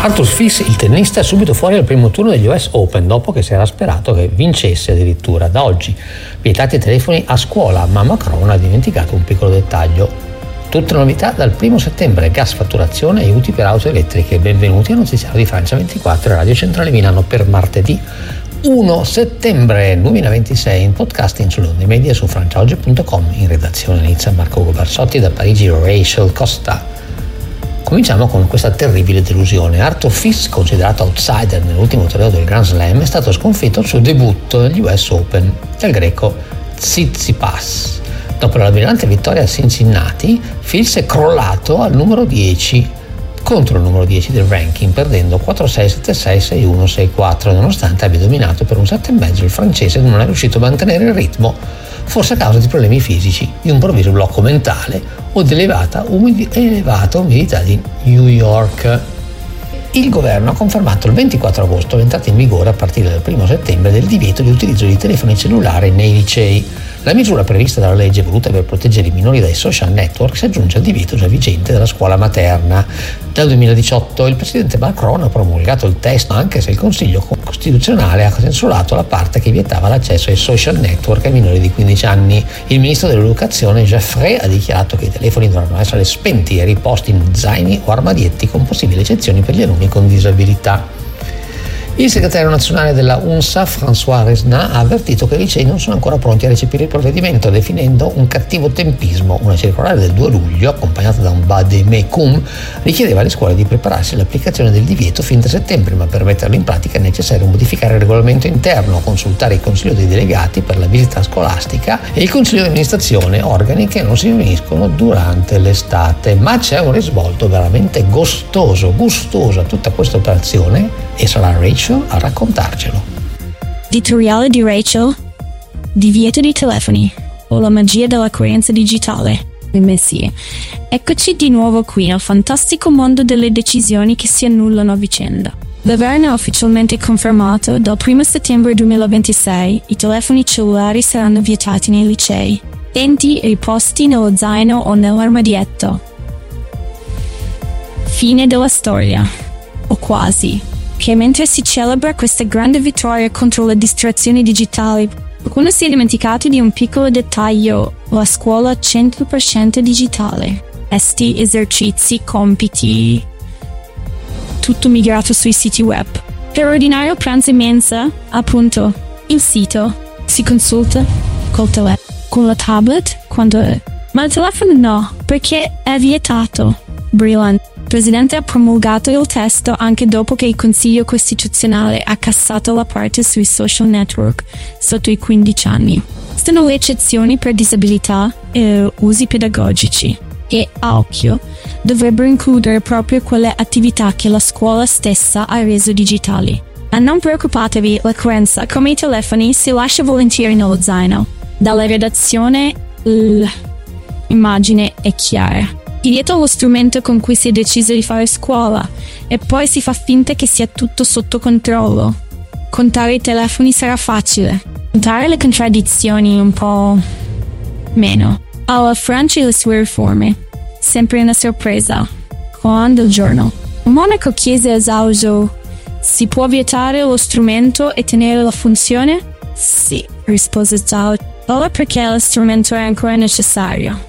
Arthur Fils, il tennista, è subito fuori al primo turno degli US Open dopo che si era sperato che vincesse addirittura. Da oggi vietati i telefoni a scuola, ma Macron ha dimenticato un piccolo dettaglio. Tutte novità dal 1 settembre, gas, fatturazione e aiuti per auto elettriche. Benvenuti al notiziario di Francia 24 e Radio Centrale Milano per martedì 1 settembre 2026 in podcasting sulle onde medie su franciaoggi.com. In redazione inizia Marco Gobersotti, da Parigi Rachel Costa. Cominciamo con questa terribile delusione. Arthur Fils, considerato outsider nell'ultimo torneo del Grand Slam, è stato sconfitto al suo debutto negli US Open dal greco Tsitsipas. Dopo la brillante vittoria a Cincinnati, Fils è crollato al numero 10 contro il numero 10 del ranking, perdendo 4-6, 7-6, 6-1, 6-4, nonostante abbia dominato per un set e mezzo. Il francese non è riuscito a mantenere il ritmo, forse a causa di problemi fisici, di un improvviso blocco mentale o di elevata umidità di New York. Il governo ha confermato il 24 agosto l'entrata in vigore a partire dal 1 settembre del divieto di utilizzo di telefoni cellulari nei licei. La misura prevista dalla legge, voluta per proteggere i minori dai social network, si aggiunge al divieto già vigente della scuola materna. Dal 2018 il presidente Macron ha promulgato il testo, anche se il Consiglio Costituzionale ha censurato la parte che vietava l'accesso ai social network ai minori di 15 anni. Il ministro dell'Educazione, Geoffrey, ha dichiarato che i telefoni dovranno essere spenti e riposti in zaini o armadietti, con possibili eccezioni per gli alunni con disabilità. Il segretario nazionale della UNSA, François Resnais, ha avvertito che i licei non sono ancora pronti a recepire il provvedimento, definendo un cattivo tempismo. Una circolare del 2 luglio, accompagnata da un vademecum, richiedeva alle scuole di prepararsi all'applicazione del divieto fin da settembre, ma per metterlo in pratica è necessario modificare il regolamento interno, consultare il Consiglio dei Delegati per la visita scolastica e il Consiglio di amministrazione, organi che non si riuniscono durante l'estate. Ma c'è un risvolto veramente gustoso a tutta questa operazione e sarà Rachel a raccontarcelo. Editoriale di Rachel: divieto di telefoni o la magia della coerenza digitale. Messi. Eccoci di nuovo qui nel fantastico mondo delle decisioni che si annullano a vicenda. Il governo ha ufficialmente confermato: dal 1 settembre 2026 i telefoni cellulari saranno vietati nei licei, spenti e riposti nello zaino o nell'armadietto. Fine della storia, o quasi. Che mentre si celebra questa grande vittoria contro le distrazioni digitali, qualcuno si è dimenticato di un piccolo dettaglio: la scuola 100% digitale. Testi, esercizi, compiti, tutto migrato sui siti web. Per ordinare il pranzo in mensa, appunto, il sito si consulta col telefono, con la tablet, quando è. Ma il telefono no, perché è vietato. Brillante. Il Presidente ha promulgato il testo anche dopo che il Consiglio Costituzionale ha cassato la parte sui social network sotto i 15 anni. Sono le eccezioni per disabilità e usi pedagogici e, a occhio, dovrebbero includere proprio quelle attività che la scuola stessa ha reso digitali. Ma non preoccupatevi, la coerenza come i telefoni si lascia volentieri nello zaino. Dalla redazione l'immagine è chiara. Divieto lo strumento con cui si è deciso di fare scuola e poi si fa finta che sia tutto sotto controllo. Contare i telefoni sarà facile, contare le contraddizioni un po' meno. Alla Francia e le sue riforme, sempre una sorpresa. Quando il giorno. Monaco chiese a Zhao Zhou: si può vietare lo strumento e tenere la funzione? Sì, rispose Zhao, solo perché lo strumento è ancora necessario.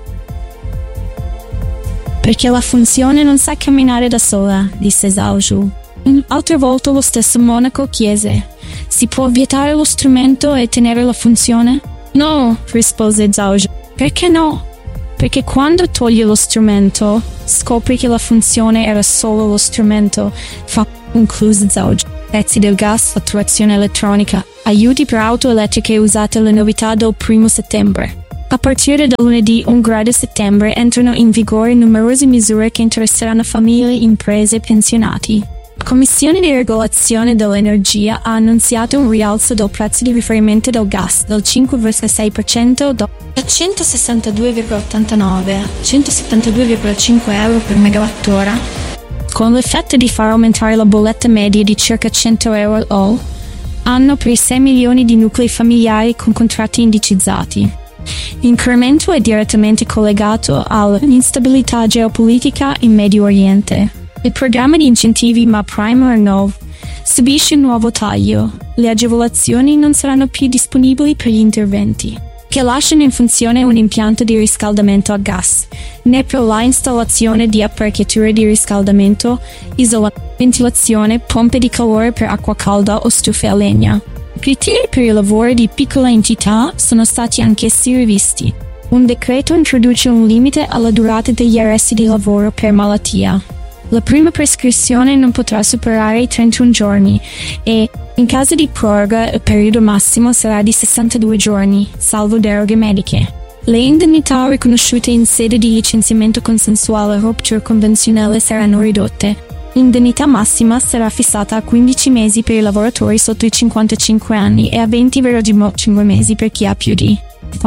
Perché la funzione non sa camminare da sola, disse Zhao Zhou. Altre volte lo stesso monaco chiese: si può vietare lo strumento e tenere la funzione? No, rispose Zhao Zhou. Perché no? Perché quando togli lo strumento, scopri che la funzione era solo lo strumento. Concluse Zhao Zhou. Prezzi del gas, fatturazione elettronica, aiuti per auto elettriche usate le novità del 1 settembre. A partire da lunedì 1 settembre entrano in vigore numerose misure che interesseranno famiglie, imprese e pensionati. La Commissione di regolazione dell'energia ha annunziato un rialzo del prezzo di riferimento del gas dal 5,6% da 162,89 a 172,5 euro per megawattora, con l'effetto di far aumentare la bolletta media di circa 100 euro all'anno per i 6 milioni di nuclei familiari con contratti indicizzati. L'incremento è direttamente collegato all'instabilità geopolitica in Medio Oriente. Il programma di incentivi MAPRIME Renault subisce un nuovo taglio. Le agevolazioni non saranno più disponibili per gli interventi che lasciano in funzione un impianto di riscaldamento a gas, né per la installazione di apparecchiature di riscaldamento, ventilazione, pompe di calore per acqua calda o stufe a legna. I criteri per i lavori di piccola entità sono stati anch'essi rivisti. Un decreto introduce un limite alla durata degli arresti di lavoro per malattia. La prima prescrizione non potrà superare i 31 giorni e, in caso di proroga, il periodo massimo sarà di 62 giorni, salvo deroghe mediche. Le indennità riconosciute in sede di licenziamento consensuale o rupture convenzionale saranno ridotte. L'indennità massima sarà fissata a 15 mesi per i lavoratori sotto i 55 anni e a 20,5 mesi per chi ha più di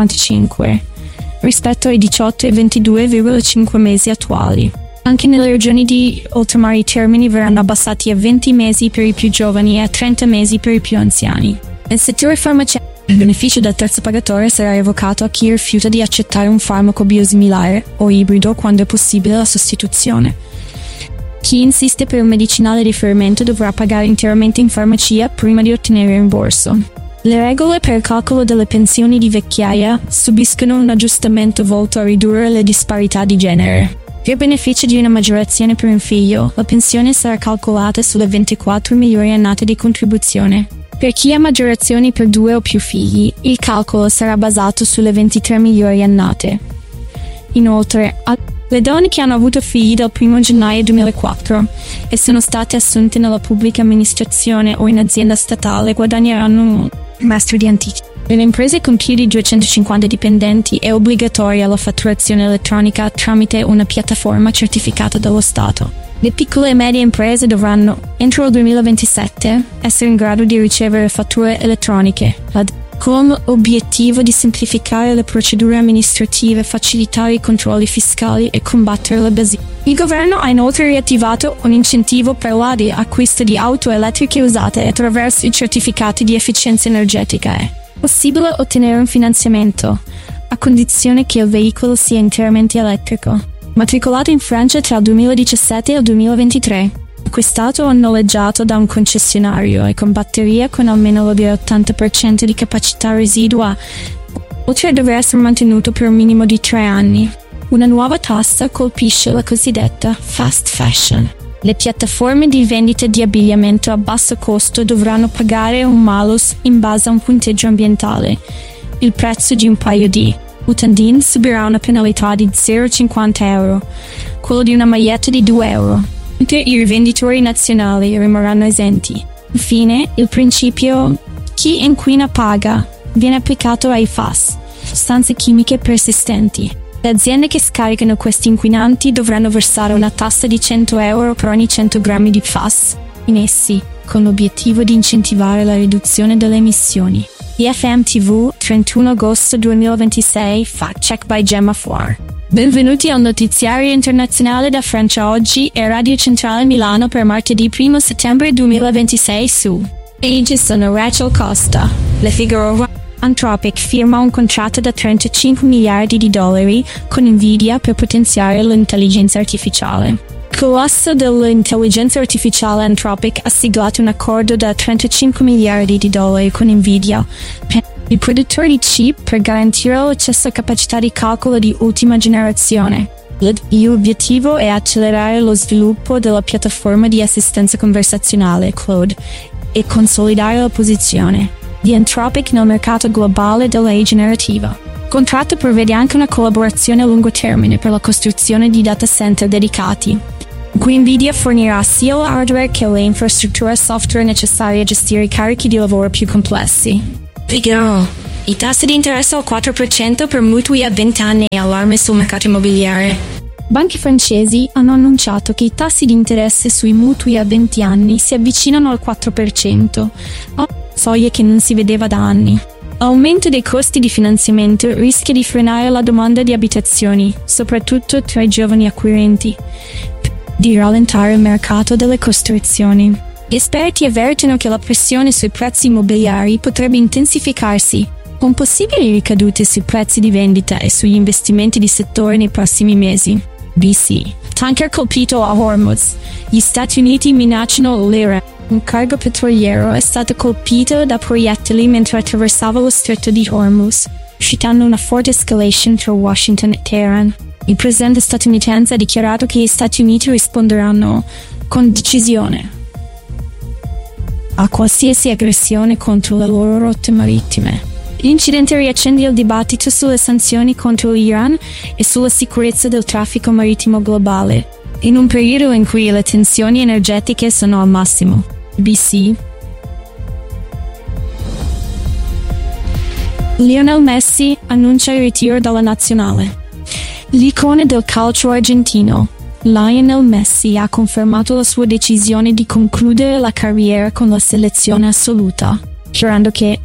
55, rispetto ai 18 e 22,5 mesi attuali. Anche nelle regioni di oltremare i termini verranno abbassati a 20 mesi per i più giovani e a 30 mesi per i più anziani. Nel settore farmaceutico, il beneficio del terzo pagatore sarà revocato a chi rifiuta di accettare un farmaco biosimilare o ibrido quando è possibile la sostituzione. Chi insiste per un medicinale di riferimento dovrà pagare interamente in farmacia prima di ottenere rimborso. Le regole per il calcolo delle pensioni di vecchiaia subiscono un aggiustamento volto a ridurre le disparità di genere. Per beneficio di una maggiorazione per un figlio, la pensione sarà calcolata sulle 24 migliori annate di contribuzione. Per chi ha maggiorazioni per 2 o più figli, il calcolo sarà basato sulle 23 migliori annate. Inoltre, le donne che hanno avuto figli dal 1 gennaio 2004 e sono state assunte nella pubblica amministrazione o in azienda statale guadagneranno un master di anticipo. Per le imprese con più di 250 dipendenti è obbligatoria la fatturazione elettronica tramite una piattaforma certificata dallo Stato. Le piccole e medie imprese dovranno, entro il 2027, essere in grado di ricevere fatture elettroniche, con l'obiettivo di semplificare le procedure amministrative, facilitare i controlli fiscali e combattere l'evasione. Il governo ha inoltre riattivato un incentivo per l'acquisto di auto elettriche usate attraverso i certificati di efficienza energetica. È possibile ottenere un finanziamento, a condizione che il veicolo sia interamente elettrico. Matricolato in Francia tra il 2017 e il 2023. Acquistato o noleggiato da un concessionario e con batteria con almeno l'80% di capacità residua, oltre a dover essere mantenuto per un minimo di 3 anni. Una nuova tassa colpisce la cosiddetta fast fashion. Le piattaforme di vendita di abbigliamento a basso costo dovranno pagare un malus in base a un punteggio ambientale. Il prezzo di un paio di mutandine subirà una penalità di 0,50 euro, quello di una maglietta di 2 euro. I rivenditori nazionali rimarranno esenti. Infine, il principio chi inquina paga viene applicato ai FAS, sostanze chimiche persistenti. Le aziende che scaricano questi inquinanti dovranno versare una tassa di 100 euro per ogni 100 grammi di FAS in essi, con l'obiettivo di incentivare la riduzione delle emissioni. IFM TV, 31 agosto 2026, Fact Check by Gemma Fuar. Benvenuti al notiziario internazionale da Francia Oggi e Radio Centrale Milano per martedì 1 settembre 2026 su. Io sono Rachel Costa. Le Figaro. Anthropic firma un contratto da 35 miliardi di dollari con Nvidia per potenziare l'intelligenza artificiale. Il colosso dell'intelligenza artificiale Anthropic ha siglato un accordo da 35 miliardi di dollari con Nvidia, i produttori di chip, per garantire l'accesso a capacità di calcolo di ultima generazione. L'obiettivo è accelerare lo sviluppo della piattaforma di assistenza conversazionale Claude e consolidare la posizione di Anthropic nel mercato globale dell'AI generativa. Il contratto prevede anche una collaborazione a lungo termine per la costruzione di data center dedicati, in cui Nvidia fornirà sia l'hardware che le infrastrutture software necessarie a gestire i carichi di lavoro più complessi. Figaro. I tassi di interesse al 4% per mutui a 20 anni e allarme sul mercato immobiliare. Banche francesi hanno annunciato che i tassi di interesse sui mutui a 20 anni si avvicinano al 4%, soglia che non si vedeva da anni. L'aumento dei costi di finanziamento rischia di frenare la domanda di abitazioni, soprattutto tra i giovani acquirenti, di rallentare il mercato delle costruzioni. Gli esperti avvertono che la pressione sui prezzi immobiliari potrebbe intensificarsi, con possibili ricadute sui prezzi di vendita e sugli investimenti di settore nei prossimi mesi. BC. Tanker colpito a Hormuz. Gli Stati Uniti minacciano l'Iran. Un cargo petroliero è stato colpito da proiettili mentre attraversava lo stretto di Hormuz, suscitando una forte escalation tra Washington e Teheran. Il presidente statunitense ha dichiarato che gli Stati Uniti risponderanno con decisione a qualsiasi aggressione contro le loro rotte marittime. L'incidente riaccende il dibattito sulle sanzioni contro l'Iran e sulla sicurezza del traffico marittimo globale, in un periodo in cui le tensioni energetiche sono al massimo. BC. Lionel Messi annuncia il ritiro dalla nazionale. L'icona del calcio argentino, Lionel Messi, ha confermato la sua decisione di concludere la carriera con la selezione assoluta, dichiarando che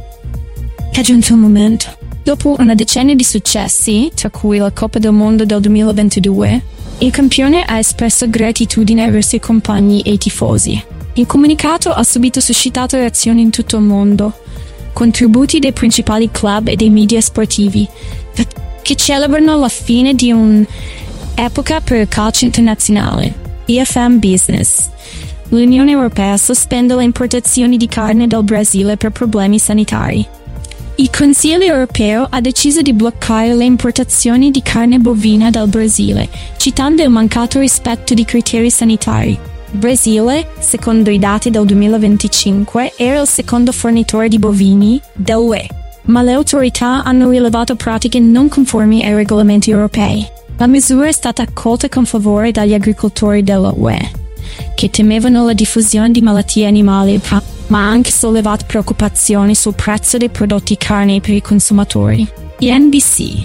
è giunto il momento. Dopo una decennio di successi, tra cui la Coppa del Mondo del 2022, il campione ha espresso gratitudine verso i compagni e i tifosi. Il comunicato ha subito suscitato reazioni in tutto il mondo, contributi dei principali club e dei media sportivi, che celebrano la fine di un'epoca per il calcio internazionale. EFM Business. L'Unione Europea sospende le importazioni di carne dal Brasile per problemi sanitari. Il Consiglio europeo ha deciso di bloccare le importazioni di carne bovina dal Brasile, citando il mancato rispetto di criteri sanitari. Il Brasile, secondo i dati del 2025, era il secondo fornitore di bovini dell'UE, ma le autorità hanno rilevato pratiche non conformi ai regolamenti europei. La misura è stata accolta con favore dagli agricoltori della UE, che temevano la diffusione di malattie animali, ma ha anche sollevato preoccupazioni sul prezzo dei prodotti carne per i consumatori. NBC.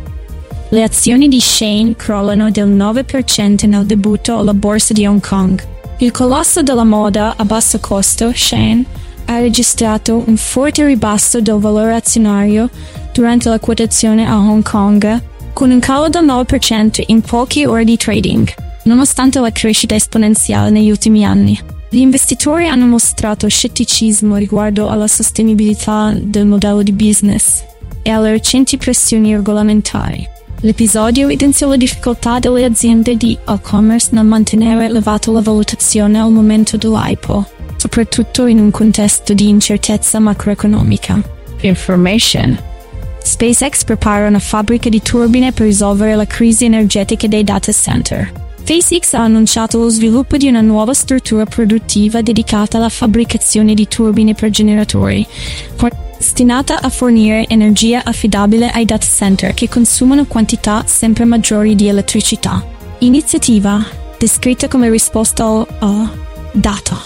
Le azioni di Shein crollano del 9% nel debutto alla borsa di Hong Kong. Il colosso della moda a basso costo, Shein, ha registrato un forte ribasso del valore azionario durante la quotazione a Hong Kong, con un calo del 9% in poche ore di trading, nonostante la crescita esponenziale negli ultimi anni. Gli investitori hanno mostrato scetticismo riguardo alla sostenibilità del modello di business e alle recenti pressioni regolamentari. L'episodio evidenziò la difficoltà delle aziende di e-commerce nel mantenere elevata la valutazione al momento dell'IPO, soprattutto in un contesto di incertezza macroeconomica. Information. SpaceX prepara una fabbrica di turbine per risolvere la crisi energetica dei data center. SpaceX ha annunciato lo sviluppo di una nuova struttura produttiva dedicata alla fabbricazione di turbine per generatori, destinata a fornire energia affidabile ai data center che consumano quantità sempre maggiori di elettricità. Iniziativa descritta come risposta al Data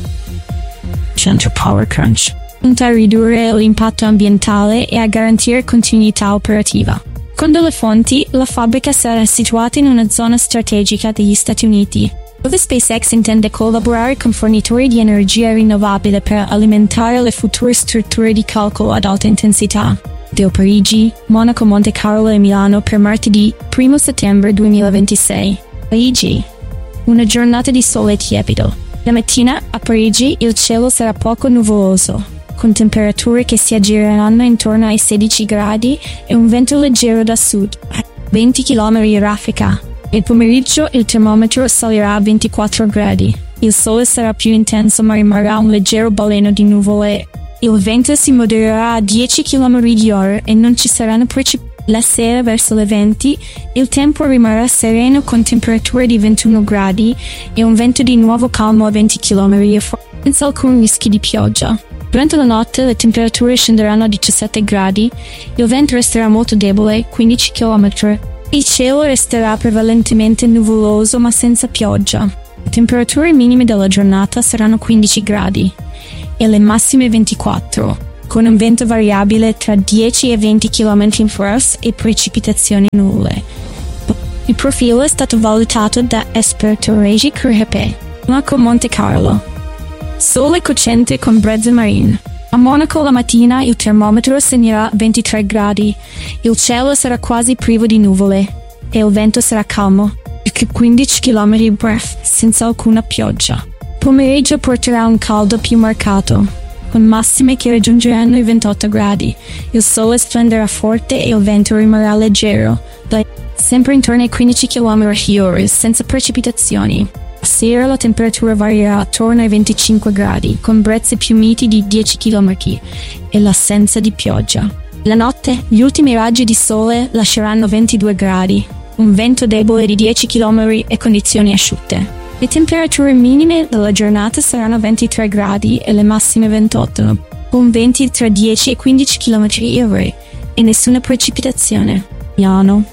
Center Power Crunch, punta a ridurre l'impatto ambientale e a garantire continuità operativa. Secondo le fonti, la fabbrica sarà situata in una zona strategica degli Stati Uniti, dove SpaceX intende collaborare con fornitori di energia rinnovabile per alimentare le future strutture di calcolo ad alta intensità. Del Parigi, Monaco, Monte Carlo e Milano per martedì 1 settembre 2026. Parigi. Una giornata di sole tiepido. La mattina, a Parigi, il cielo sarà poco nuvoloso, con temperature che si aggireranno intorno ai 16 gradi e un vento leggero da sud, a 20 km raffica. Nel pomeriggio il termometro salirà a 24 gradi. Il sole sarà più intenso ma rimarrà un leggero baleno di nuvole. Il vento si modererà a 10 km/h e non ci saranno precipitazioni. La sera verso le 20 il tempo rimarrà sereno con temperature di 21 gradi e un vento di nuovo calmo a 20 km/h, senza alcun rischio di pioggia. Durante la notte le temperature scenderanno a 17 gradi, il vento resterà molto debole, 15 km. Il cielo resterà prevalentemente nuvoloso ma senza pioggia. Le temperature minime della giornata saranno 15 gradi e le massime 24, con un vento variabile tra 10 e 20 km/h e precipitazioni nulle. Il profilo è stato valutato da esperto Regi Crepe. Monaco, Monte Carlo. Sole cocente con brezze marine. A Monaco la mattina il termometro segnerà 23 gradi, il cielo sarà quasi privo di nuvole e il vento sarà calmo, circa 15 km/h, senza alcuna pioggia. Pomeriggio porterà un caldo più marcato, con massime che raggiungeranno i 28 gradi. Il sole splenderà forte e il vento rimarrà leggero. sempre intorno ai 15 km/h, senza precipitazioni. A sera la temperatura varierà attorno ai 25 gradi, con brezze più miti di 10 km/h e l'assenza di pioggia. La notte, gli ultimi raggi di sole lasceranno 22 gradi, un vento debole di 10 km e condizioni asciutte. Le temperature minime della giornata saranno 23 gradi e le massime 28, con venti tra 10 e 15 km/h e nessuna precipitazione. Milano.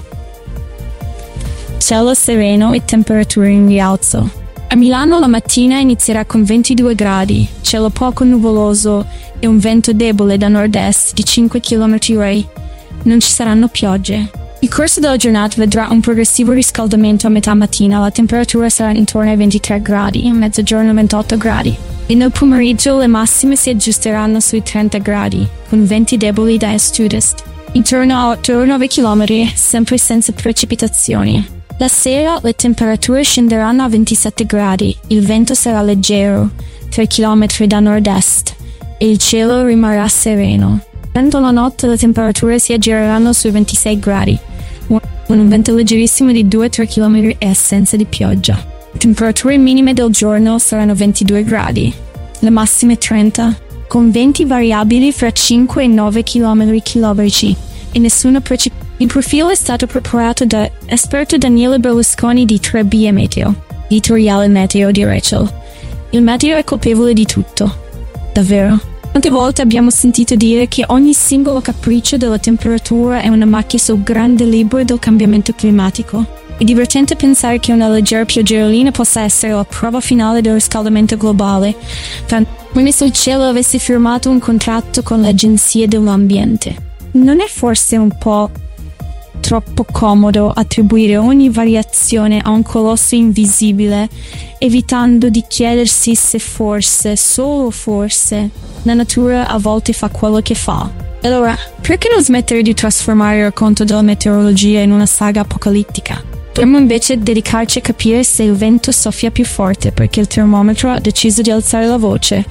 Cielo sereno e temperature in rialzo. A Milano la mattina inizierà con 22 gradi, cielo poco nuvoloso e un vento debole da nord-est di 5 km/h. Non ci saranno piogge. Il corso della giornata vedrà un progressivo riscaldamento a metà mattina, la temperatura sarà intorno ai 23 gradi, a mezzogiorno 28 gradi. E nel pomeriggio le massime si aggiusteranno sui 30 gradi, con venti deboli da est-ovest, intorno a 8 o 9 km, sempre senza precipitazioni. La sera le temperature scenderanno a 27 gradi, il vento sarà leggero, 3 km da nord-est, e il cielo rimarrà sereno. Durante la notte le temperature si aggireranno sui 26 gradi, con un vento leggerissimo di 2-3 km e assenza di pioggia. Le temperature minime del giorno saranno 22 gradi, le massime 30, con venti variabili fra 5 e 9 km/h e nessuna precipitazione. Il profilo è stato preparato da esperto Daniele Berlusconi di 3B Meteo, editoriale Meteo di Rachel. Il meteo è colpevole di tutto. Davvero. Quante volte abbiamo sentito dire che ogni singolo capriccio della temperatura è una macchia sul grande libro del cambiamento climatico? È divertente pensare che una leggera pioggerellina possa essere la prova finale del riscaldamento globale, come se il cielo avesse firmato un contratto con l'Agenzia dell'Ambiente. Non è forse un po' troppo comodo attribuire ogni variazione a un colosso invisibile, evitando di chiedersi se forse, solo forse, la natura a volte fa quello che fa? Allora, perché non smettere di trasformare il racconto della meteorologia in una saga apocalittica? Dovremmo invece dedicarci a capire se il vento soffia più forte perché il termometro ha deciso di alzare la voce,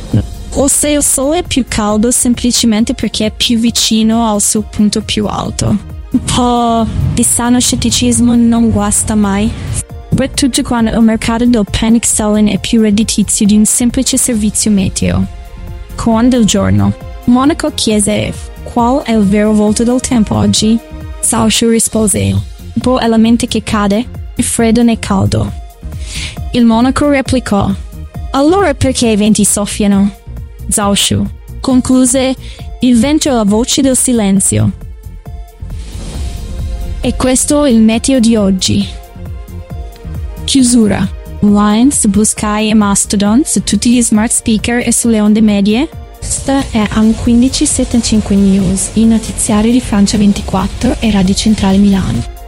o se il sole è più caldo semplicemente perché è più vicino al suo punto più alto. Un po' di sano scetticismo non guasta mai, soprattutto quando il mercato del panic selling è più redditizio di un semplice servizio meteo. Con del giorno. Monaco chiese: qual è il vero volto del tempo oggi? Zhao Shu rispose: un po' è la mente che cade, né freddo né caldo. Il monaco replicò: allora perché i venti soffiano? Zhao Shu concluse: il vento è la voce del silenzio. E questo è il meteo di oggi. Chiusura. Online su Blue Sky e Mastodon, su tutti gli smart speaker e sulle onde medie. Questa è AN1575 News, i notiziari di Francia 24 e Radio Centrale Milano.